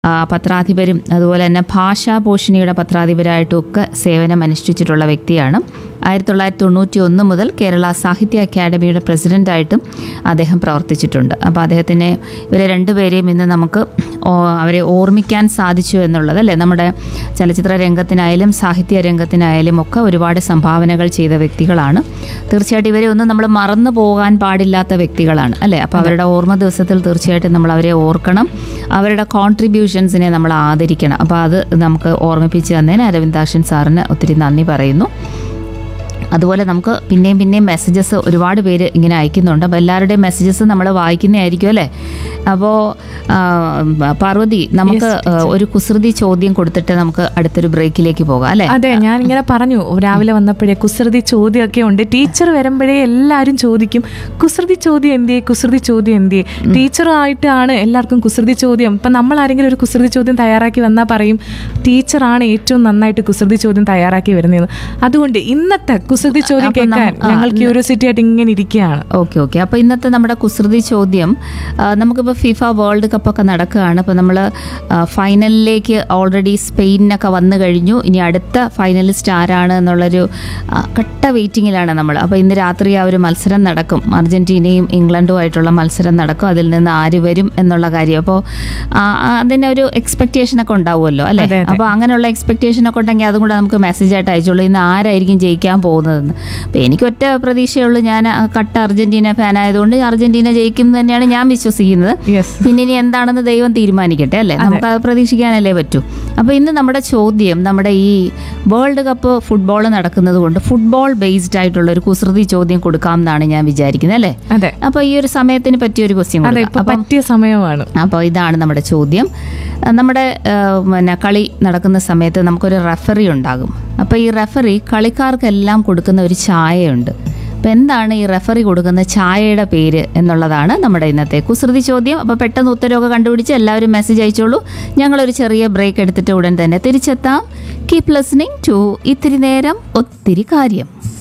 പത്രാധിപരും അതുപോലെ തന്നെ ഭാഷാപോഷിണിയുടെ പത്രാധിപരായിട്ടും ഒക്കെ സേവനമനുഷ്ഠിച്ചിട്ടുള്ള വ്യക്തിയാണ്. 1991 മുതൽ കേരള സാഹിത്യ അക്കാദമിയുടെ പ്രസിഡൻ്റായിട്ടും അദ്ദേഹം പ്രവർത്തിച്ചിട്ടുണ്ട്. അപ്പോൾ അദ്ദേഹത്തിനെ ഇവരെ രണ്ടുപേരെയും ഇന്ന് നമുക്ക് അവരെ ഓർമ്മിക്കാൻ സാധിച്ചു എന്നുള്ളത് അല്ലേ, നമ്മുടെ ചലച്ചിത്ര രംഗത്തിനായാലും സാഹിത്യ രംഗത്തിനായാലും ഒക്കെ ഒരുപാട് സംഭാവനകൾ ചെയ്ത വ്യക്തികളാണ്. തീർച്ചയായിട്ടും ഇവരെ ഒന്നും നമ്മൾ മറന്നു പോകാൻ പാടില്ലാത്ത വ്യക്തികളാണ് അല്ലേ. അപ്പോൾ അവരുടെ ഓർമ്മ ദിവസത്തിൽ തീർച്ചയായിട്ടും നമ്മൾ അവരെ ഓർക്കണം, അവരുടെ കോൺട്രിബ്യൂഷൻസിനെ നമ്മൾ ആദരിക്കണം. അപ്പോൾ അത് നമുക്ക് ഓർമ്മിപ്പിച്ച് തന്നതിന് അരവിന്ദാക്ഷൻ സാറിന് ഒത്തിരി നന്ദി പറയുന്നു. അതുപോലെ നമുക്ക് പിന്നെയും മെസ്സേജസ് ഒരുപാട് പേര് ഇങ്ങനെ അയക്കുന്നുണ്ട്. അപ്പോൾ എല്ലാവരുടെയും മെസ്സേജസ് നമ്മൾ വായിക്കുന്നതായിരിക്കും അല്ലേ. അപ്പോൾ പാർവതി, നമുക്ക് ഒരു കുസൃതി ചോദ്യം കൊടുത്തിട്ട് നമുക്ക് അടുത്തൊരു ബ്രേക്കിലേക്ക് പോകാം അല്ലേ. അതെ, ഞാനിങ്ങനെ പറഞ്ഞു രാവിലെ വന്നപ്പോഴേ കുസൃതി ചോദ്യമൊക്കെ ഉണ്ട്. ടീച്ചർ വരുമ്പോഴേ എല്ലാവരും ചോദിക്കും കുസൃതി ചോദ്യം എന്തിയെ, കുസൃതി ചോദ്യം എന്തിയെ. ടീച്ചറായിട്ടാണ് എല്ലാവർക്കും കുസൃതി ചോദ്യം. ഇപ്പം നമ്മൾ ആരെങ്കിലും ഒരു കുസൃതി ചോദ്യം തയ്യാറാക്കി വന്നാൽ പറയും ടീച്ചറാണ് ഏറ്റവും നന്നായിട്ട് കുസൃതി ചോദ്യം തയ്യാറാക്കി വരുന്നത്. അതുകൊണ്ട് ഇന്നത്തെ കുസൃതി ചോദ്യം കേൾക്കാൻ ഞങ്ങൾ ക്യൂരിയോസിറ്റി ആയിട്ട് ഇങ്ങനെ ഇരിക്കുകയാണ്. ഓക്കെ. അപ്പോൾ ഇന്നത്തെ നമ്മുടെ കുസൃതി ചോദ്യം, നമുക്കിപ്പോൾ ഫിഫ വേൾഡ് കപ്പ് ഒക്കെ നടക്കുകയാണ്. അപ്പോൾ നമ്മൾ ഫൈനലിലേക്ക് ഓൾറെഡി സ്പെയിനൊക്കെ വന്നു കഴിഞ്ഞു. ഇനി അടുത്ത ഫൈനലിസ്റ്റ് ആരാണ് എന്നുള്ളൊരു കട്ട വെയിറ്റിങ്ങിലാണ് നമ്മൾ. അപ്പോൾ ഇന്ന് രാത്രി ആ ഒരു മത്സരം നടക്കും, അർജന്റീനയും ഇംഗ്ലണ്ടുമായിട്ടുള്ള മത്സരം നടക്കും. അതിൽ നിന്ന് ആര് വരും എന്നുള്ള കാര്യം. അപ്പോൾ അതിന് ഒരു എക്സ്പെക്റ്റേഷനൊക്കെ ഉണ്ടാവുമല്ലോ അല്ലേ. അപ്പോൾ അങ്ങനെയുള്ള എക്സ്പെക്റ്റേഷനൊക്കെ ഉണ്ടെങ്കിൽ അതും കൂടെ നമുക്ക് മെസ്സേജായിട്ട് അയച്ചോളൂ, ഇന്ന് ആരായിരിക്കും ജയിക്കാൻ പോകുന്നതെന്ന്. അപ്പോൾ എനിക്ക് ഒറ്റ പ്രതീക്ഷയുള്ളൂ, ഞാൻ കട്ട അർജന്റീന ഫാൻ ആയതുകൊണ്ട് അർജന്റീന ജയിക്കും തന്നെയാണ് ഞാൻ വിശ്വസിക്കുന്നത്. പിന്നെ ഇനി എന്താണെന്ന് ദൈവം തീരുമാനിക്കട്ടെ അല്ലേ, നമുക്ക് അത് പ്രതീക്ഷിക്കാനല്ലേ പറ്റൂ. അപ്പോൾ ഇന്ന് നമ്മുടെ ചോദ്യം, നമ്മുടെ ഈ വേൾഡ് കപ്പ് ഫുട്ബോൾ നടക്കുന്നത് കൊണ്ട് ഫുട്ബോൾ ബേസ്ഡ് ആയിട്ടുള്ള ഒരു കുസൃതി ചോദ്യം കൊടുക്കാം എന്നാണ് ഞാൻ വിചാരിക്കുന്നത് അല്ലേ. അപ്പോൾ ഈ ഒരു സമയത്തിന് പറ്റിയ ഒരു ക്വസ്റ്റ്യൻ പറ്റിയ സമയമാണ്. അപ്പോൾ ഇതാണ് നമ്മുടെ ചോദ്യം. നമ്മുടെ കളി നടക്കുന്ന സമയത്ത് നമുക്കൊരു റെഫറി ഉണ്ടാകും. അപ്പോൾ ഈ റെഫറി കളിക്കാർക്കെല്ലാം കൊടുക്കുന്ന ഒരു ചായയുണ്ട്. അപ്പോൾ എന്താണ് ഈ റെഫറി കൊടുക്കുന്ന ചായയുടെ പേര് എന്നുള്ളതാണ് നമ്മുടെ ഇന്നത്തെ കുസൃതി ചോദ്യം. അപ്പോൾ പെട്ടെന്ന് ഉത്തരവൊക്കെ കണ്ടുപിടിച്ച് എല്ലാവരും മെസ്സേജ് അയച്ചോളൂ. ഞങ്ങളൊരു ചെറിയ ബ്രേക്ക് എടുത്തിട്ട് ഉടൻ തന്നെ തിരിച്ചെത്താം. കീപ് ലിസണിങ് ടു ഇത്തിരി നേരം ഒത്തിരി കാര്യം.